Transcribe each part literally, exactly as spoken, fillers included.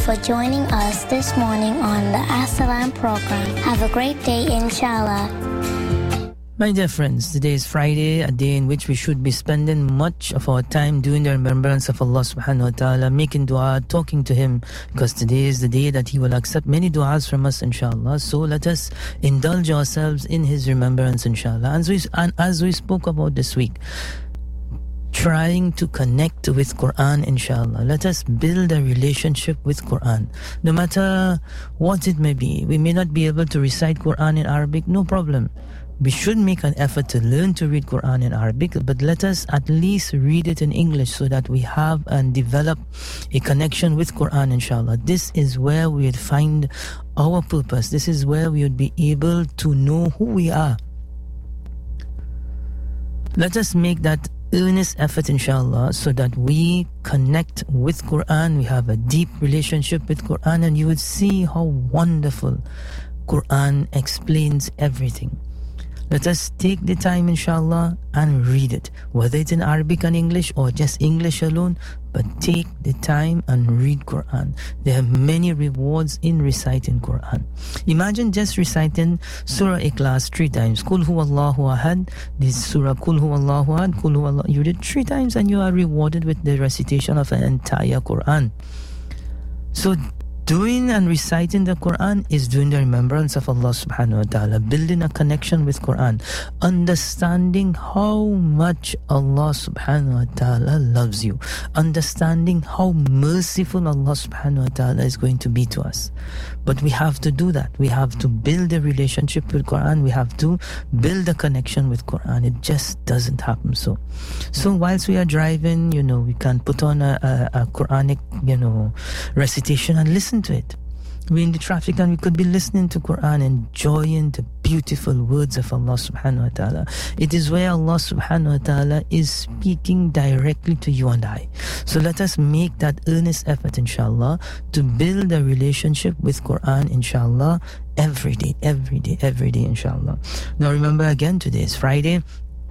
for joining us this morning on the As-Salam program. Have a great day, inshallah. My dear friends, today is Friday, a day in which we should be spending much of our time doing the remembrance of Allah subhanahu wa ta'ala, making dua, talking to Him, because today is the day that He will accept many du'as from us, inshallah. So let us indulge ourselves in His remembrance, inshallah. And as we, and as we spoke about this week, trying to connect with Quran, inshallah. Let us build a relationship with Quran. No matter what it may be, we may not be able to recite Quran in Arabic, no problem. We should make an effort to learn to read Quran in Arabic, but let us at least read it in English so that we have and develop a connection with Quran, inshallah. This is where we would find our purpose. This is where we would be able to know who we are. Let us make that earnest effort, inshallah, so that we connect with Quran, we have a deep relationship with Quran, and you would see how wonderful Quran explains everything. Let us take the time, inshallah, and read it, whether it's in Arabic and English or just English alone, but take the time and read Quran. There are many rewards in reciting Quran. Imagine just reciting Surah Ikhlas three times. Qul huwallahu ahad. This Surah Qul huwallahu ahad. Qul huwallahu. You did three times and you are rewarded with the recitation of an entire Quran. So doing and reciting the Quran is doing the remembrance of Allah subhanahu wa ta'ala, building a connection with Quran, understanding how much Allah subhanahu wa ta'ala loves you, understanding how merciful Allah subhanahu wa ta'ala is going to be to us. But we have to do that. We have to build a relationship with Quran. We have to build a connection with Quran. It just doesn't happen so. So whilst we are driving, you know, we can put on a, a, a Quranic, you know, recitation and listen to it. We're in the traffic and we could be listening to Quran, enjoying the beautiful words of Allah subhanahu wa ta'ala. It is where Allah subhanahu wa ta'ala is speaking directly to you and I. So let us make that earnest effort, inshallah, to build a relationship with Quran, inshallah, every day, every day, every day, inshallah. Now remember again, today is Friday.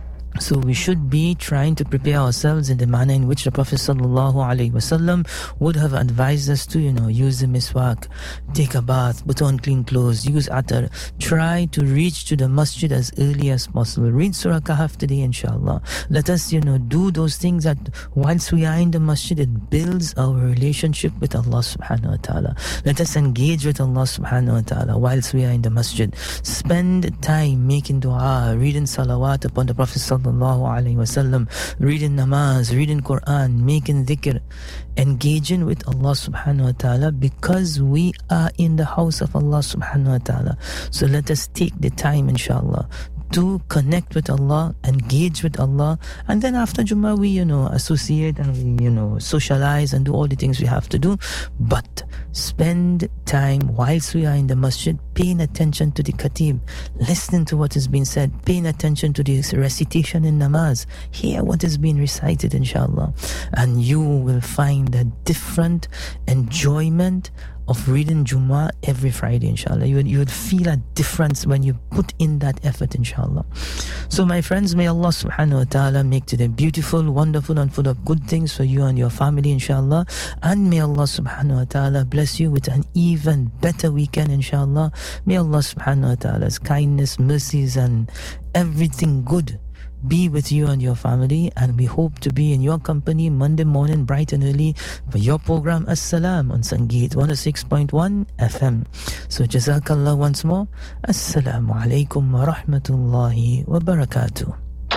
So we should be trying to prepare ourselves in the manner in which the Prophet sallallahu alaihi wasallam would have advised us to, you know, use the miswak, take a bath, put on clean clothes, use atar. Try to reach to the masjid as early as possible. Read Surah Kahf today, inshallah. Let us, you know, do those things that whilst we are in the masjid, it builds our relationship with Allah subhanahu wa ta'ala. Let us engage with Allah subhanahu wa ta'ala whilst we are in the masjid. Spend time making dua, reading salawat upon the Prophet sallallahu alaihi wasallam, reading namaz, reading Quran, making dhikr, engaging with Allah subhanahu wa ta'ala, because we are in the house of Allah subhanahu wa ta'ala. So let us take the time, inshallah, to connect with Allah, engage with Allah, and then after Jummah we, you know, associate and we, you know, socialize and do all the things we have to do. But spend time whilst we are in the masjid, paying attention to the khatib, listening to what is being said, paying attention to the recitation in namaz, hear what is being recited, inshallah, and you will find a different enjoyment of reading Jummah every Friday, inshallah. You would, you would feel a difference when you put in that effort, inshallah. So my friends, may Allah subhanahu wa ta'ala make today beautiful, wonderful and full of good things for you and your family, inshallah. And may Allah subhanahu wa ta'ala bless you with an even better weekend, inshallah. May Allah subhanahu wa ta'ala's kindness, mercies and everything good be with you and your family, and we hope to be in your company Monday morning bright and early for your program As-Salam on Sangeet one oh six point one F M. So Jazakallah once more. Assalamu alaikum wa rahmatullahi wa barakatuh.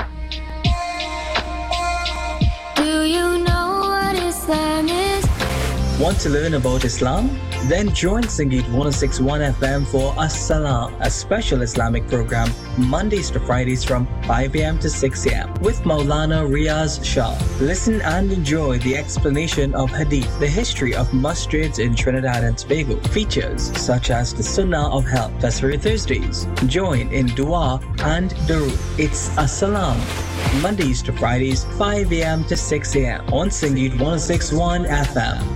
Do you know what Islam is? Want to learn about Islam? Then join Sangeet one oh six point one F M for As-Salam, a special Islamic program, Mondays to Fridays from five a.m. to six a.m. with Maulana Riaz Shah. Listen and enjoy the explanation of Hadith, the history of masjids in Trinidad and Tobago, features such as the Sunnah of Health. That's for Thursdays. Join in Dua and Durood. It's As-Salam, Mondays to Fridays, five a.m. to six a.m. on Sangeet one oh six point one F M.